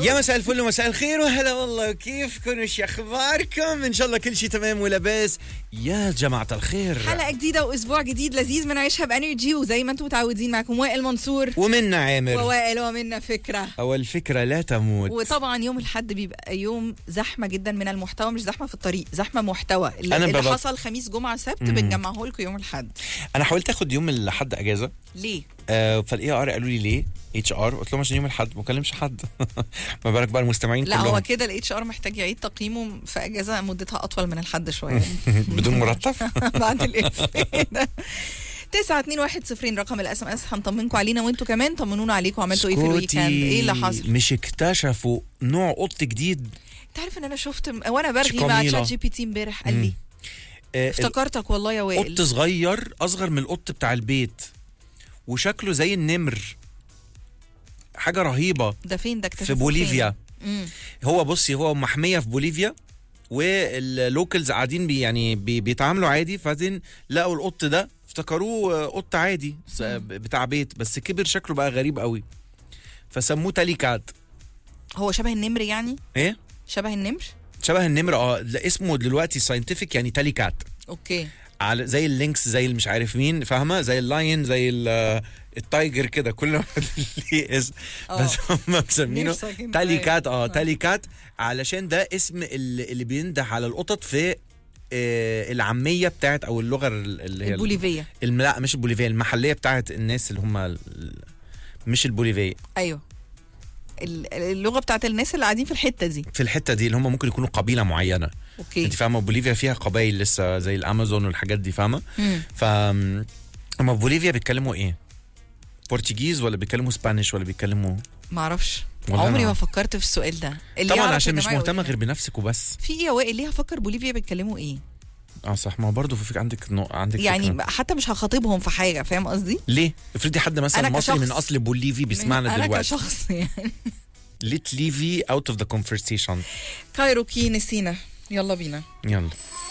يا مساء الفل ومساء الخير وهلا والله، كيفكم وش اخباركم؟ ان شاء الله كل شيء تمام ولاباس يا جماعه الخير. حلقه جديده واسبوع جديد لذيذ من عيشها بانرجي، وزي ما انتم متعودين معكم وائل منصور ومنا عامر ووائل ومنا فكره، او الفكره لا تموت. وطبعا يوم الاحد بيبقى يوم زحمه جدا من المحتوى، مش زحمه في الطريق، زحمه محتوى اللي حصل خميس جمعه سبت بنجمعه لكم يوم الاحد. انا حاولت اخد يوم الاحد اجازه. ليه؟ فالاي ار قالوا لي ليه اتش ار، قلت لهم عشان يوم الاحد ما بكلمش حد. ما بالك بقى المستمعين لا كلهم. هو كده الاتش ار محتاج يعيد تقييمه في اجازه مدتها اطول من الحد شويه. بدون مرتب. بعد الإفيه ده. 921 رقم الاس ام اس، هنطمنكم علينا وانتوا كمان طمنونا عليكم عملتوا ايه في الويكند، ايه اللي حصل؟ مش اكتشفوا نوع قط جديد؟ انت عارف ان انا شفت وانا برغي مع شات جي بي تي امبارح قال لي افتكرتك والله يا وائل، قط صغير اصغر من القط بتاع البيت وشكله زي النمر، حاجه رهيبه. ده فين ده؟ اكتشفوه في بوليفيا. هو بصي هو محميه في بوليفيا، واللوكلز قاعدين بيتعاملوا عادي، فبعدين لقوا القط ده افتكروه قط عادي بتاع بيت، بس كبر شكله بقى غريب قوي فسموه تالي كات. هو شبه النمر يعني؟ ايه شبه النمر؟ شبه النمر اسمه دلوقتي ساينتفك يعني تالي كات. اوكي. على زي اللينكس، زي مش عارف مين، فاهمه؟ زي اللاين، زي التايجر كده، كل ما ليه اسم. بس هم مسمينه تالي كات. تالي كات علشان ده اسم اللي بينده على القطط في العاميه بتاعت او اللغه اللي هي البوليفيه. لا مش البوليفيه، المحليه بتاعت الناس اللي هم مش البوليفيه. ايوه اللغه بتاعت الناس اللي قاعدين في الحته دي اللي هم ممكن يكونوا قبيله معينه. اوكي. انت فاهمه بوليفيا فيها قبائل لسه زي الامازون والحاجات دي، فاهمه؟ اما بوليفيا بيتكلموا ايه؟ برتغيز ولا بيتكلموا اسبانيش ولا بيتكلموا؟ ما اعرفش، عمري ما فكرت في السؤال ده. طبعا عشان مش مهتمه غير بنفسك وبس. في ايه يا وائل؟ ليه هفكر بوليفيا بيتكلموا ايه؟ صح، ما برضه في عندك يعني فكرة. حتى مش هخاطبهم في حاجه، فاهم قصدي؟ ليه؟ افرضي حد مثلا مصري من اصل بوليفي بيسمعنا دلوقتي. انا كشخص يعني let leave out of the conversation. كايروكي نسينا، يلا بينا. يلا.